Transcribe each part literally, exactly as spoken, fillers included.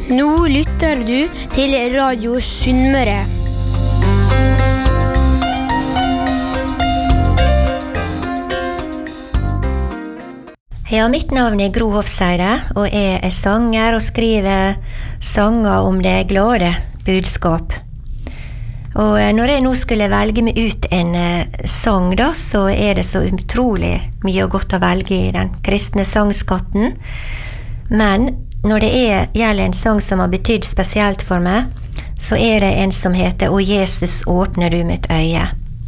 Nå lytter du til Radio Sunnmøre. Ja, mitt navn er Gro Hofseide, og jeg er sanger og skriver sanger om det glade budskap. Og når jeg nå skulle velge meg ut en sang da, så er det så utrolig mye og godt å velge i den kristne sangskatten. Men når det er, gjelder en sang som har betydd spesielt for meg, så er det en som heter «Å Jesus, åpner du mitt øye».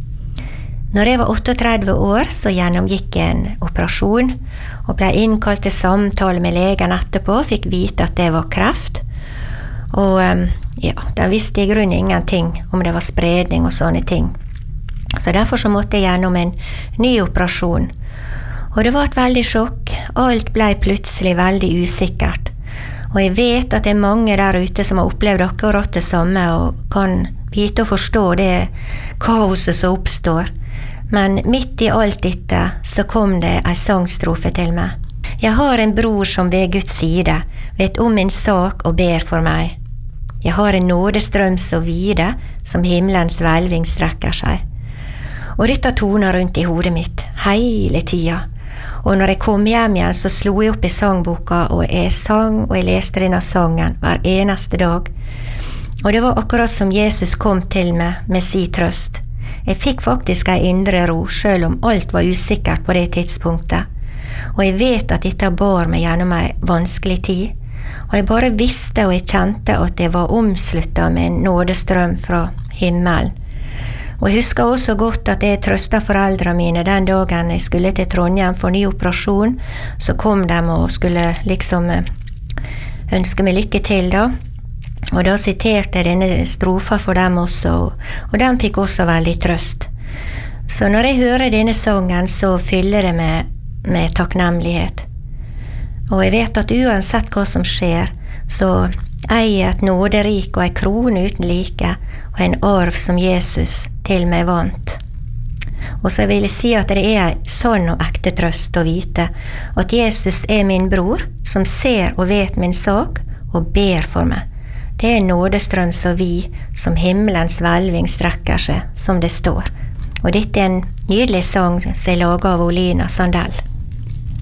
Når jeg var trettioåtte år, så gjennomgikk jeg en operasjon, og ble innkalt til samtale med legen etterpå, fikk vite at det var kreft. Og ja, den visste i grunnen ingenting om det var spredning og sånne ting. Så derfor så måtte jeg gjennom en ny operasjon. Og det var et veldig sjokk. Alt ble plutselig veldig usikkert. Og jeg vet at det er mange der ute som har opplevd akkurat det samme, og kan vite og forstå det kaoset som oppstår. Men midt i alt dette så kom det en sangstrofe til meg. Jeg har en bror som ved Guds side vet om min sak og ber for meg. Jeg har en nådestrøm så vide som himmelens hvelving strekker seg. Og dette toner rundt i hodet mitt hele tida. Og når jeg kom hjem igjen så slo jeg opp i sangboka, og jeg sang og jeg leste denne sangen hver eneste dag. Og det var akkurat som Jesus kom til meg med sin trøst. Jeg fikk faktisk en indre ro, selv om alt var usikkert på det tidspunktet. Og jeg vet at dette bar meg gjennom en vanskelig tid. Og jeg bare visste og jeg kjente at jeg var omsluttet med en nådestrøm fra himmelen. Og jeg husker også godt at jeg trøstet foreldrene mine den dagen jeg skulle til Trondheim for ny operasjon. Så kom de og skulle liksom ønske meg lykke til da. Og da siterte jeg denne strofa for dem også, og de fikk også veldig trøst. Så når jeg hører denne sangen, så fyller det meg med takknemlighet. Og jeg vet at uansett hva som skjer, så eier jeg et nåderik og en krone uten like, og en arv som Jesus til meg vant. Og så vil jeg si at det er en sann og ekte trøst å vite at Jesus er min bror, som ser og vet min sak, og ber for meg. Det er en nådestrøm så vid som himmelens hvelving strekker seg, som det står. Og dette er en nydelig sang som er laget av Olina Sandell.